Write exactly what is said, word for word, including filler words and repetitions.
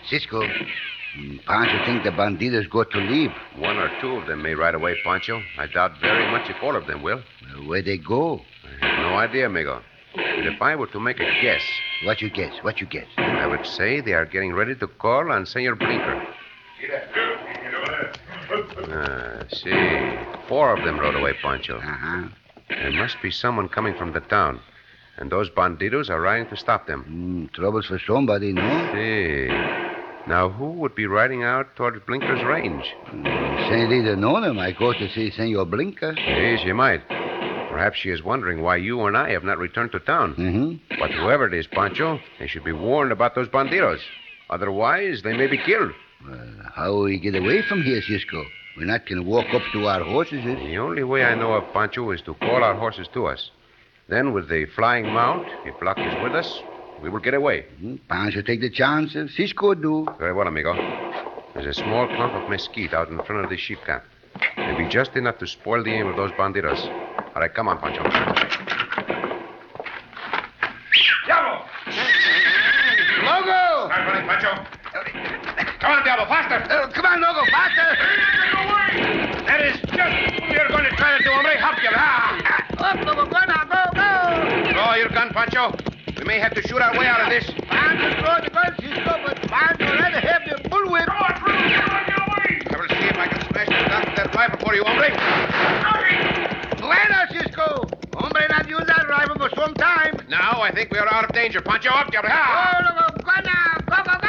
Cisco, mm, Pancho think the bandidos go to leave. One or two of them may ride away, Pancho. I doubt very much if all of them will. Uh, where they go? I have no idea, amigo. But if I were to make a guess, What you guess? What you guess? I would say they are getting ready to call on Senor Blinker. Uh, see. Four of them rode away, Pancho. Uh-huh. There must be someone coming from the town. And those bandidos are riding to stop them. Mm, troubles for somebody, no? See. Now, who would be riding out towards Blinker's range? Mm, Senorita Nona might go to see Senor Blinker. Yes, she might. Perhaps she is wondering why you and I have not returned to town. Mm-hmm. But whoever it is, Pancho, they should be warned about those bandidos. Otherwise, they may be killed. Well, how will we get away from here, Cisco? We're not going to walk up to our horses. Is it? The only way I know of, Pancho, is to call our horses to us. Then, with the flying mount, if luck is with us, we will get away. Mm, Pancho take the chances. Cisco do. Very well, amigo. There's a small clump of mesquite out in front of the sheep camp. Maybe just enough to spoil the aim of those bandidos. All right, come on, Pancho. Diablo! Logo! Start running, Pancho. Come on, Diablo, faster! Uh, come on, Logo, faster! That is just what you're going to try to do, hombre. Hop you. Ah! Up, Logo, go now, go, go! Draw your gun, Pancho. We may have to shoot our way out of this. Pancho throw the gun, Cisco, but Pancho rather have the bullwhip. Come on, Bruce. Get on your way. I will see if I can smash the stock of that rifle for you, hombre. Buena, Cisco. Hombre not use that rifle for some time. Now I think we are out of danger, Pancho. Up, you. Oh, look